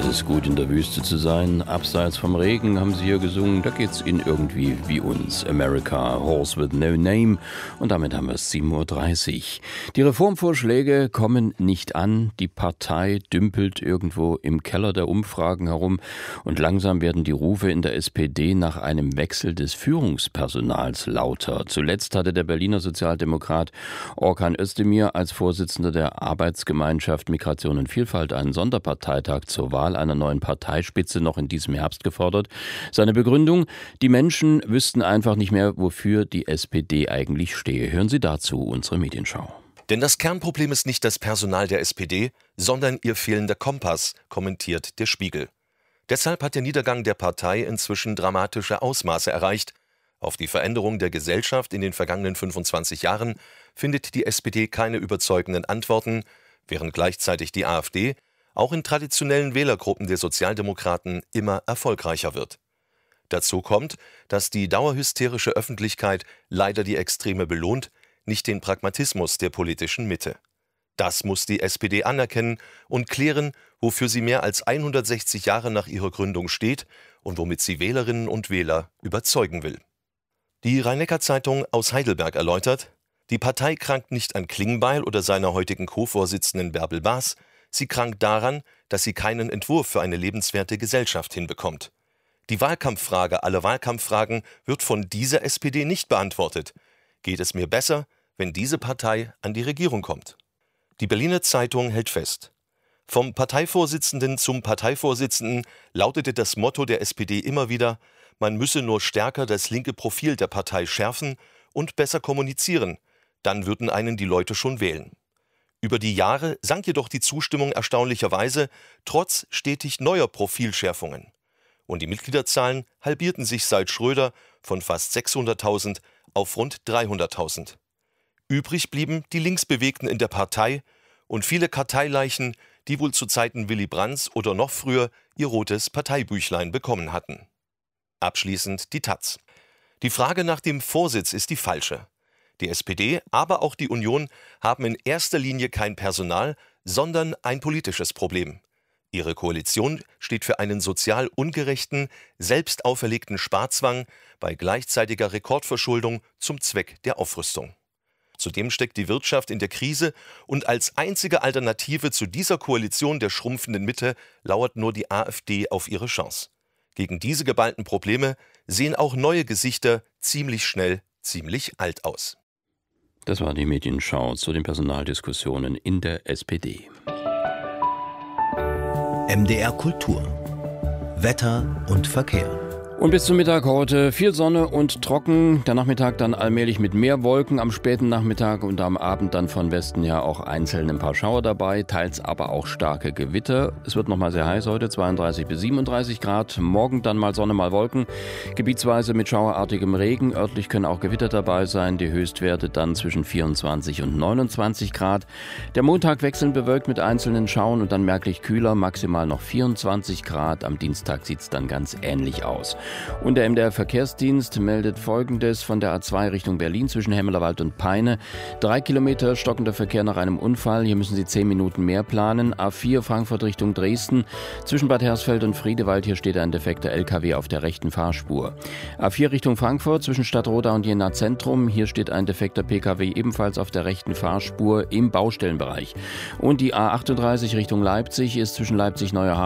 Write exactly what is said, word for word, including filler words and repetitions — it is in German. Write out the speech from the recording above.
Es ist gut, in der Wüste zu sein. Abseits vom Regen haben sie hier gesungen. Da geht's ihnen irgendwie wie uns. America, Horse with No Name. Und damit haben wir es sieben Uhr dreißig. Die Reformvorschläge kommen nicht an. Die Partei dümpelt irgendwo im Keller der Umfragen herum. Und langsam werden die Rufe in der S P D nach einem Wechsel des Führungspersonals lauter. Zuletzt hatte der Berliner Sozialdemokrat Orkan Özdemir als Vorsitzender der Arbeitsgemeinschaft Migration und Vielfalt einen Sonderparteitag zur Wahl einer neuen Parteispitze noch in diesem Herbst gefordert. Seine Begründung: Die Menschen wüssten einfach nicht mehr, wofür die S P D eigentlich stehe. Hören Sie dazu unsere Medienschau. Denn das Kernproblem ist nicht das Personal der S P D, sondern ihr fehlender Kompass, kommentiert der Spiegel. Deshalb hat der Niedergang der Partei inzwischen dramatische Ausmaße erreicht. Auf die Veränderung der Gesellschaft in den vergangenen fünfundzwanzig Jahren findet die S P D keine überzeugenden Antworten, während gleichzeitig die AfD auch in traditionellen Wählergruppen der Sozialdemokraten immer erfolgreicher wird. Dazu kommt, dass die dauerhysterische Öffentlichkeit leider die Extreme belohnt, nicht den Pragmatismus der politischen Mitte. Das muss die S P D anerkennen und klären, wofür sie mehr als hundertsechzig Jahre nach ihrer Gründung steht und womit sie Wählerinnen und Wähler überzeugen will. Die Rhein-Neckar-Zeitung aus Heidelberg erläutert: Die Partei krankt nicht an Klingbeil oder seiner heutigen Co-Vorsitzenden Bärbel Baas, sie krankt daran, dass sie keinen Entwurf für eine lebenswerte Gesellschaft hinbekommt. Die Wahlkampffrage aller Wahlkampffragen wird von dieser S P D nicht beantwortet. Geht es mir besser, wenn diese Partei an die Regierung kommt? Die Berliner Zeitung hält fest: Vom Parteivorsitzenden zum Parteivorsitzenden lautete das Motto der S P D immer wieder, man müsse nur stärker das linke Profil der Partei schärfen und besser kommunizieren, dann würden einen die Leute schon wählen. Über die Jahre sank jedoch die Zustimmung erstaunlicherweise, trotz stetig neuer Profilschärfungen. Und die Mitgliederzahlen halbierten sich seit Schröder von fast sechshunderttausend auf rund dreihunderttausend. Übrig blieben die Linksbewegten in der Partei und viele Karteileichen, die wohl zu Zeiten Willy Brandts oder noch früher ihr rotes Parteibüchlein bekommen hatten. Abschließend die Taz. Die Frage nach dem Vorsitz ist die falsche. Die S P D, aber auch die Union haben in erster Linie kein Personal, sondern ein politisches Problem. Ihre Koalition steht für einen sozial ungerechten, selbst auferlegten Sparzwang bei gleichzeitiger Rekordverschuldung zum Zweck der Aufrüstung. Zudem steckt die Wirtschaft in der Krise und als einzige Alternative zu dieser Koalition der schrumpfenden Mitte lauert nur die AfD auf ihre Chance. Gegen diese geballten Probleme sehen auch neue Gesichter ziemlich schnell ziemlich alt aus. Das war die Medienschau zu den Personaldiskussionen in der S P D. M D R Kultur. Wetter und Verkehr. Und bis zum Mittag heute viel Sonne und trocken. Der Nachmittag dann allmählich mit mehr Wolken, am späten Nachmittag und am Abend dann von Westen her auch einzeln ein paar Schauer dabei, teils aber auch starke Gewitter. Es wird nochmal sehr heiß heute, zweiunddreißig bis siebenunddreißig Grad. Morgen dann mal Sonne, mal Wolken, gebietsweise mit schauerartigem Regen. Örtlich können auch Gewitter dabei sein. Die Höchstwerte dann zwischen vierundzwanzig und neunundzwanzig Grad. Der Montag wechselnd bewölkt mit einzelnen Schauern und dann merklich kühler, maximal noch vierundzwanzig Grad. Am Dienstag sieht es dann ganz ähnlich aus. Und der M D R-Verkehrsdienst meldet Folgendes von der A zwei Richtung Berlin zwischen Hemmelerwald und Peine. Drei Kilometer stockender Verkehr nach einem Unfall. Hier müssen Sie zehn Minuten mehr planen. A vier Frankfurt Richtung Dresden zwischen Bad Hersfeld und Friedewald. Hier steht ein defekter L K W auf der rechten Fahrspur. A vier Richtung Frankfurt zwischen Stadtroda und Jena Zentrum. Hier steht ein defekter P K W ebenfalls auf der rechten Fahrspur im Baustellenbereich. Und die A achtunddreißig Richtung Leipzig ist zwischen Leipzig-Neuer